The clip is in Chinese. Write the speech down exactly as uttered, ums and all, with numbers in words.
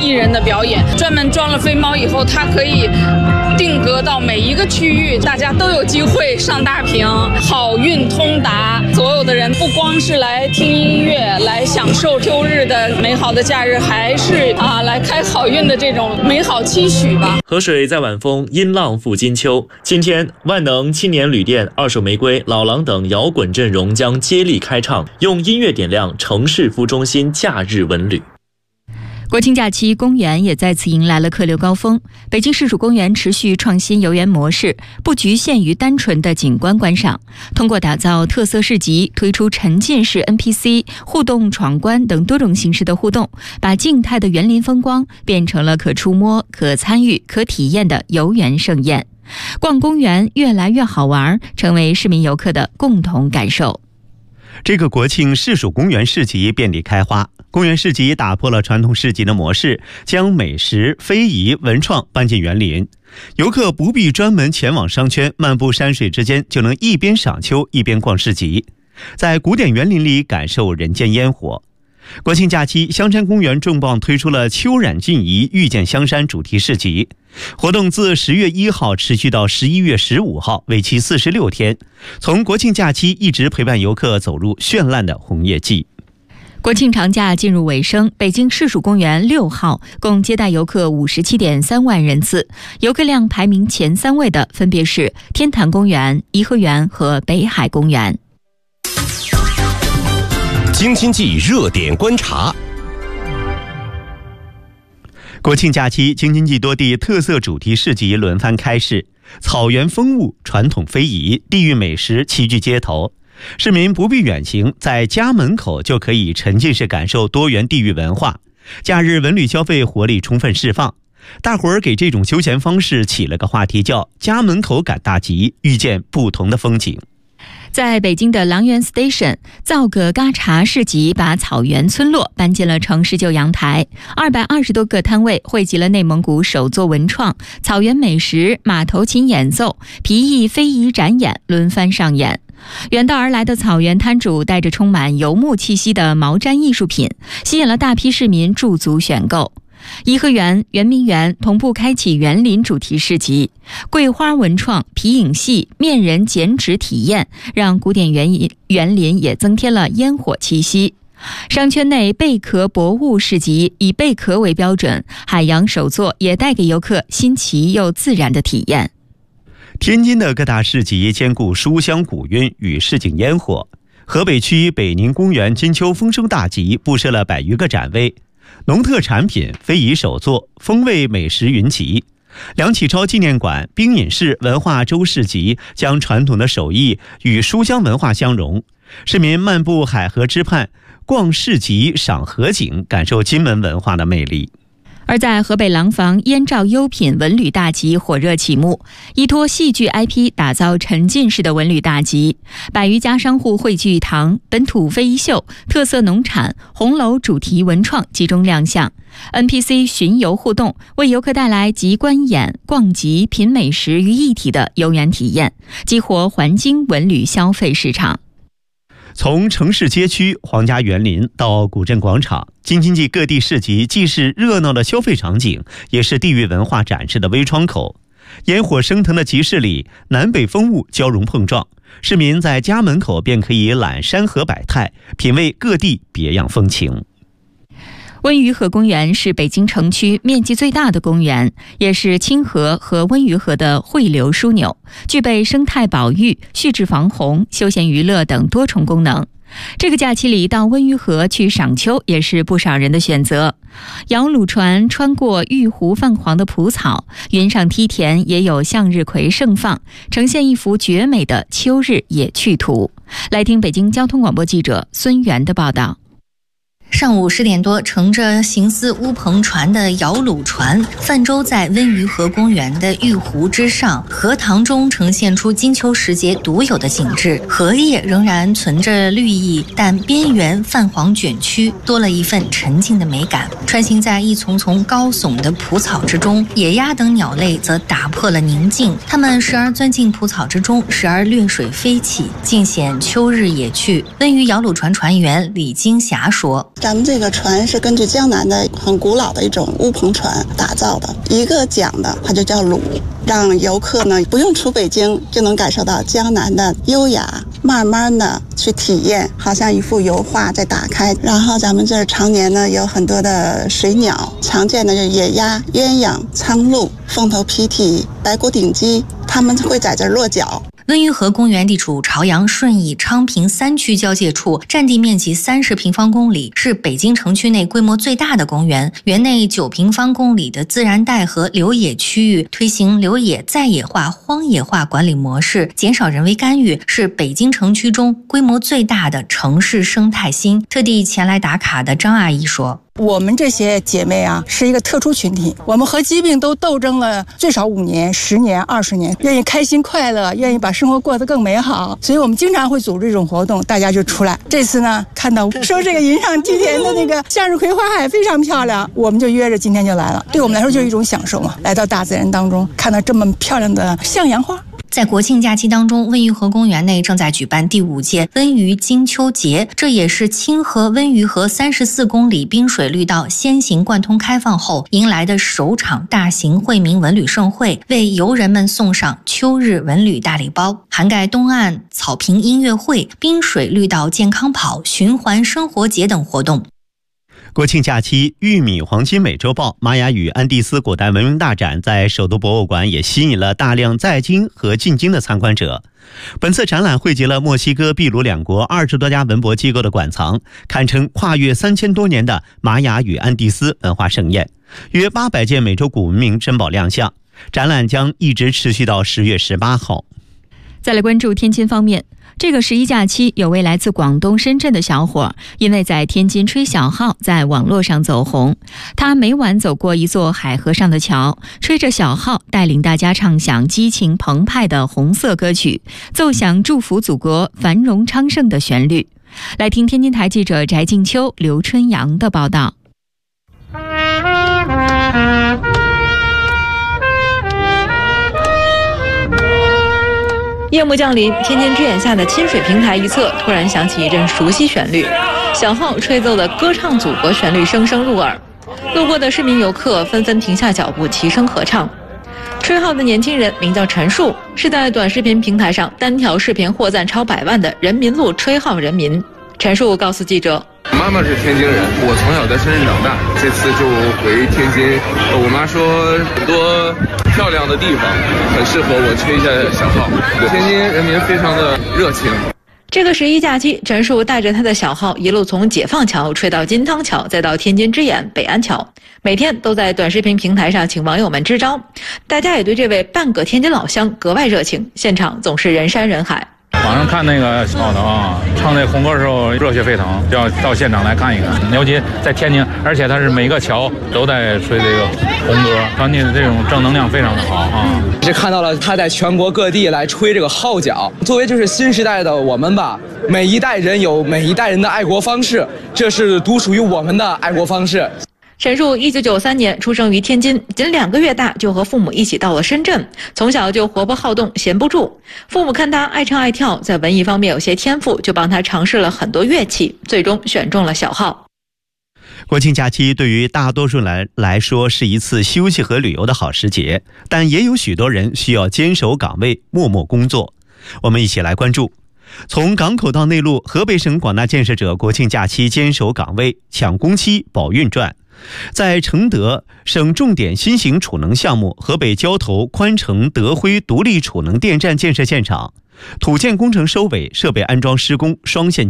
艺人的表演。专门装了飞猫以后，它可以定格到每一个区域，大家都有机会上大屏，好运通达。所有的人不光是来听音乐，来享受秋日的美好的假日，还是啊来开好运的这种美好期许吧。 河水在晚风，音浪付金秋。今天，万能青年旅店、二手玫瑰、老狼等摇滚阵容将接力开唱，用音乐点亮城市服中心假日文旅。 国庆假期，公园也再次迎来了客流高峰。北京市属公园持续创新游园模式，不局限于单纯的景观观赏，通过打造特色市集，推出沉浸式 N P C、互动闯关等多种形式的互动，把静态的园林风光变成了可触摸、可参与、可体验的游园盛宴。逛公园越来越好玩，成为市民游客的共同感受。 这个国庆市属公园市集遍地开花，公园市集打破了传统市集的模式，将美食、非遗、文创搬进园林，游客不必专门前往商圈，漫步山水之间就能一边赏秋一边逛市集，在古典园林里感受人间烟火。国庆假期，香山公园重磅推出了秋染俊仪遇见香山主题市集，活动自十月一号持续到十一月十五号，为期四十六天，从国庆假期一直陪伴游客走入绚烂的红叶季。 国庆长假进入尾声，北京市属公园六号共接待游客五十七点三万人次，游客量排名前三位的分别是天坛公园、颐和园和北海公园。 京津冀热点观察。 国庆假期，京津冀多地特色主题市集轮番开市，草原风物、传统非遗、地域美食齐聚街头，市民不必远行，在家门口就可以沉浸式感受多元地域文化。假日文旅消费活力充分释放，大伙儿给这种休闲方式起了个话题，叫家门口赶大集，遇见不同的风景。 在北京的狼园 Station， 造个嘎茶市集把草原村落搬进了城市旧阳台，二百二十多个摊位汇集了内蒙古手作文创、草原美食、马头琴演奏、皮艺非遗展演轮番上演。远道而来的草原摊主带着充满游牧气息的毛毡艺术品，吸引了大批市民驻足选购。颐和园、圆明园同步开启园林主题市集，桂花文创、皮影戏、面人剪纸体验，让古典园园林也增添了烟火气息。商圈内贝壳博物市集以贝壳为标准，海洋手作也带给游客新奇又自然的体验。 天津的各大市集兼顾书香古韵与市井烟火，河北区北宁公园金秋丰收大集布设了百余个展位，农特产品、非遗手作、风味美食云集。梁启超纪念馆冰饮市文化周市集将传统的手艺与书香文化相融，市民漫步海河之畔，逛市集、赏河景，感受金门文化的魅力。 而在河北廊坊，燕赵优品文旅大集火热启幕，依托戏剧 I P 打造沉浸式的文旅大集，百余家商户汇聚一堂，本土非遗秀、特色农产、红楼主题文创集中亮相， N P C 巡游互动，为游客带来集观演、逛集、品美食于一体的游园体验，激活环京文旅消费市场。 从城市街区、皇家园林到古镇广场，京津冀各地市集既是热闹的消费场景，也是地域文化展示的微窗口。烟火升腾的集市里，南北风物交融碰撞，市民在家门口便可以览山河百态，品味各地别样风情。 温榆河公园是北京城区面积最大的公园，也是清河和温榆河的汇流枢纽，具备生态保育、蓄质防洪、休闲娱乐等多重功能。这个假期里到温榆河去赏秋也是不少人的选择。摇橹船穿过玉湖泛黄的蒲草，云上梯田也有向日葵盛放，呈现一幅绝美的秋日野趣图。来听北京交通广播记者孙源的报道。 上午十点多，乘着形似乌篷船的摇橹船泛舟在温榆河公园的玉湖之上，荷塘中呈现出金秋时节独有的景致。荷叶仍然存着绿意，但边缘泛黄卷曲，多了一份沉静的美感。穿行在一丛丛高耸的蒲草之中，野鸭等鸟类则打破了宁静，它们时而钻进蒲草之中，时而掠水飞起，尽显秋日野趣。温榆摇橹船船员李金霞说： 咱们这个船是根据江南的很古老的一种乌篷船打造的，一个桨的它就叫橹，让游客呢不用出北京就能感受到江南的优雅，慢慢的去体验，好像一幅油画在打开。然后咱们这儿常年呢有很多的水鸟，常见的就是野鸭、鸳鸯、苍鹭、凤头皮体、白骨顶鸡，它们会在这儿落脚。 温榆河公园地处朝阳、顺义、昌平三区交界处，占地面积三十平方公里，是北京城区内规模最大的公园。园内九平方公里的自然带和留野区域，推行留野在野化、荒野化管理模式，减少人为干预，是北京城区中规模最大的城市生态新。特地前来打卡的张阿姨说， 我们这些姐妹啊，是一个特殊群体，我们和疾病都斗争了最少五年、十年、二十年，愿意开心快乐，愿意把生活过得更美好，所以我们经常会组织这种活动，大家就出来。这次呢，看到说这个云上梯田的那个向日葵花海非常漂亮，我们就约着今天就来了。对我们来说就是一种享受嘛，来到大自然当中，看到这么漂亮的向阳花。 在国庆假期当中，温榆河公园内正在举办第五届温榆金秋节，这也是清河温榆河三十四公里滨水绿道先行贯通开放后迎来的首场大型惠民文旅盛会，为游人们送上秋日文旅大礼包，涵盖东岸草坪音乐会、滨水绿道健康跑、循环生活节等活动。 国庆假期，玉米黄金美洲豹、玛雅与安第斯古代文明大展在首都博物馆也吸引了大量在京和进京的参观者。本次展览汇集了墨西哥、秘鲁两国二十多家文博机构的馆藏，堪称跨越三千多年的玛雅与安第斯文化盛宴。约八百件美洲古文明珍宝亮相，展览将一直持续到十月十八号。 再来关注天津方面，这个十一假期，有位来自广东深圳的小伙，因为在天津吹小号，在网络上走红。他每晚走过一座海河上的桥，吹着小号，带领大家唱响激情澎湃的红色歌曲，奏响祝福祖国繁荣昌盛的旋律。来听天津台记者翟静秋、刘春阳的报道。 夜幕降临，天津之眼下的亲水平台一侧突然响起一阵熟悉旋律，小号吹奏的歌唱祖国旋律声声入耳，路过的市民游客纷纷停下脚步齐声合唱。吹号的年轻人名叫陈树，是在短视频平台上单条视频获赞超百万的人民路吹号人民。陈树告诉记者， 妈妈是天津人，我从小在深圳长大，这次就回天津。我妈说很多漂亮的地方很适合我吹一下小号，天津人民非常的热情。 这个十一假期，陈树带着他的小号一路从解放桥吹到金汤桥，再到天津之眼北安桥，每天都在短视频平台上请网友们支招。大家也对这位半个天津老乡格外热情，现场总是人山人海。 网上看那个报道啊，唱那红歌的时候热血沸腾，要到现场来看一看。尤其在天津，而且它是每个桥都在吹这个红歌，传递的这种正能量非常的好啊。 是看到了他在全国各地来吹这个号角。作为就是新时代的我们吧，每一代人有每一代人的爱国方式，这是独属于我们的爱国方式。 陈树一九九三年出生于天津，仅两个月大就和父母一起到了深圳，从小就活泼好动，闲不住。父母看他爱唱爱跳，在文艺方面有些天赋，就帮他尝试了很多乐器，最终选中了小号。 国庆假期对于大多数人来说是一次休息和旅游的好时节，但也有许多人需要坚守岗位，默默工作。我们一起来关注。从港口到内陆，河北省广大建设者国庆假期坚守岗位，抢工期，保运赚。在承德省重点新型储能项目河北交投宽城德辉独立储能电站建设现场，土建工程收尾，设备安装施工，双线